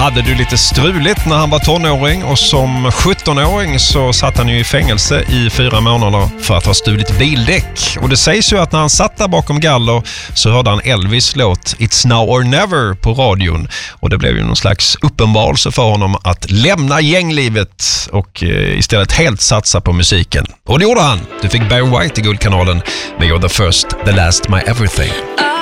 hade du lite struligt när han var tonåring och som 17-åring så satt han ju i fängelse i 4 månader för att ha stulit bildäck. Och det sägs ju att när han satt där bakom galler så hörde han Elvis låt It's Now or Never på radion. Och det blev ju någon slags uppenbarelse för honom att lämna gänglivet och istället helt satsa på musiken. Och det gjorde han. Du fick Barry White i Guldkanalen med You're the First, the Last, My Everything.